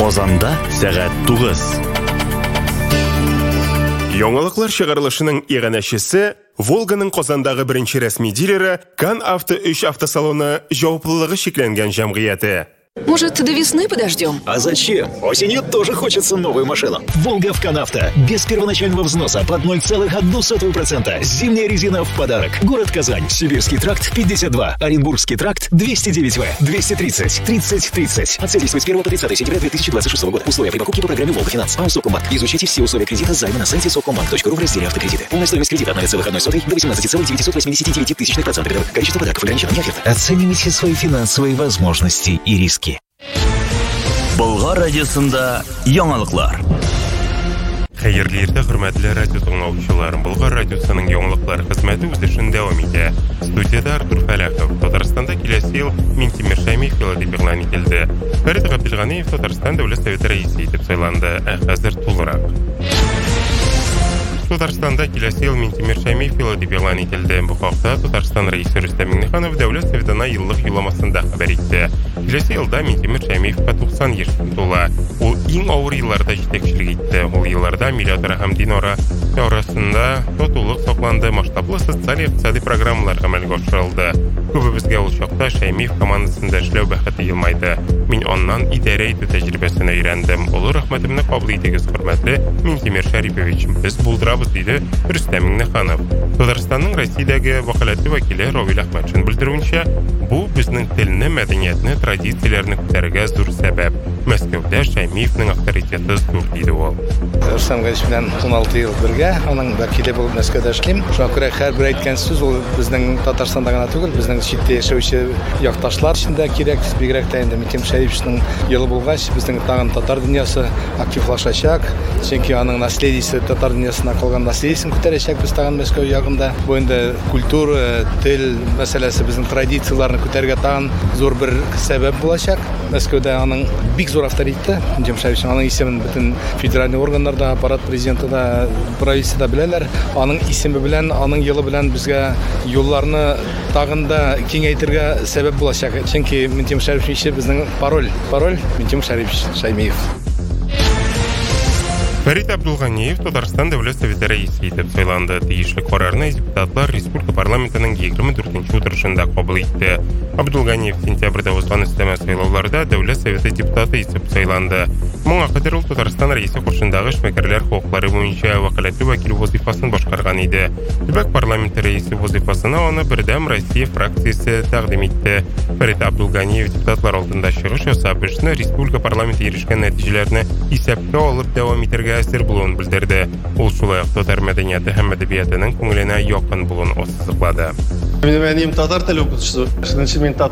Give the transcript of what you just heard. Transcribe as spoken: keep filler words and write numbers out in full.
Казанда сәгать тугыз. Яңалыклар чыгарылышының иганәчесе Волганың Казандагы беренче рәсми дилеры Кан Авто өч автосалоны җаваплылыгы шикләнгән җәмгыяте. Может, до весны подождем? А зачем? Осенью тоже хочется новую машину. Волга в Канавто. Без первоначального взноса под ноль целых одну сотую процента. Зимняя резина в подарок. Город Казань. Сибирский тракт пятьдесят два. Оренбургский тракт двести девять вэ. двести тридцать. тридцать тридцать. Акция действует с первого по тридцатое сентября две тысячи двадцать шестого года. Условия при покупке по программе Волга Финанс. АО Совкомбанк. Изучите все условия кредита займа на сайте совкомбанк точка ру в разделе автокредиты. Полная стоимость кредита от ноль целых одной сотой до восемнадцати целых девятисот восьмидесяти девяти тысячных процента годовых. Количество подарков ограничено не оферта. Оценивайте свои финансовые возможности и риски. Болгар радиосында яңалыклар. Хәерле иртә, хөрмәтле радио тыңлаучылар. Болгар радиосының яңалыклар хезмәте үз эшен дәвам итә. Студияда Артур Фәләхов. Татарстанда киләсе ел Минтимер Шәймиев дип игълан ителде. Фәрит Габделганиев Татарстан Дәүләт Советы рәисе итеп сайланды. Ә хәзер тулырак. Татарстанда киләсе ел Минтимер Шәймиев дип игълан ителде. Бу хакта Татарстан рәисе Рөстәм Миңнеханов Дәүләт Советына еллык юлламасында хәбәр итте. Киләсе елда Минтимер Шәймиевка туксан яшь тула. Ул иң авыр елларда җитәкчелек итте. Ул елларда миллиардер һәм динара арасында тотулык сакланды, масштаблы социаль-икътисади программалар гамәлгә ашырылды. Күбебезгә ул чакта Шәймиев командасында эшләү бәхете елмайды. Мин аннан идарә итү тәҗрибәсен өйрәндем. Олы рәхмәтемне кабул итегез, хөрмәтле Минтимер Шәрипович. Без булдырабыз, диде Рөстәм Миңнеханов. Татарстанның Россиядәге вәкаләтле вәкиле Равил Әхмәтшин белдерүенчә, бу безнең телне, мәдәниятне, традицияләрне күтәрергә зур сәбәп. Мәскәүдә Шәймиевнең авторитеты зур, диде ул. Рөстәм Галич белән ун алты ел бергә, аның вәкиле булып Мәскәүдә эшлим. Шуңа күрә һәрбер әйткән сүз ул безнең Татарстанда гына түгел, безнең читтә яшәүче якташлар өчен дә кирәк. Бигрәк тә инде Минтимер Шәймиевнең елы булгач, безнең тагын татар дөньясы активлашачак. Чөнки аның наследиесе татар дөньясына калган наследиесен күтәрәчәк без тагын Мәскәү ягында. Бу инде культура, тел мәсьәләсе, безнең традицияларны күтәрергә тагын зур бер сәбәп булачак. Мәскәүдә аның бик зур авторитеты, Минтимер Шәймиев аның исемен бөтен федераль органнарда, аппарат президенты да, правительство да беләләр. Аның исеме белән, аның елы белән безгә юлларны тагын да киңәйтергә сәбәп булачак. Чөнки Минтимер Шәймиев безнең пароль, пароль Минтимер Шәймиев. Фәрит Абдулганиев Татарстан Дәүләт Советы рәисе итеп сайланды. Тиешле карарны депутатлар республика парламентының егерме дүртенче утырышында кабул итте. Абдулганиев сентябрьдә узган өстәмә сайлауларда Дәүләт Советы депутаты итеп сайланды. Моңа кадәр ул Татарстан рәисе курсындагы эшмәкәрләр хокуклары буенча вәкаләтле вәкил вазифасын башкарган иде. Төбәк парламенты рәисе вазифасына аны бердәм Россия фракциясе тәкъдим итте. Фәрит Абдулганиев депутатлар алдында чыгыш ясап, эшне республика парламенты ирешкән нәтиҗәләрне исәпкә алып дәвам итәргә әсер булуын белдерде. Ул шулай ук татар мәдәнияте һәм әдәбиятының күңеленә якын булуын ассызыклады. Мен татар теле укытучысы.